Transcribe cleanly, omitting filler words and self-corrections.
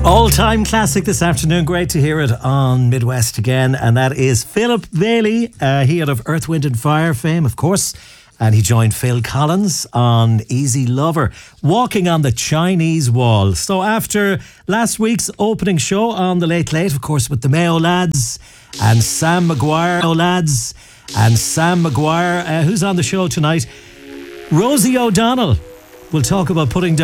All-time classic this afternoon. Great to hear it on Midwest again. And that is Philip Bailey. He out of Earth, Wind and Fire fame, of course. And he joined Phil Collins on Easy Lover, Walking on the Chinese Wall. So after last week's opening show on The Late Late, of course, with the Mayo lads and Sam Maguire, who's on the show tonight? Rosie O'Donnell will talk about putting down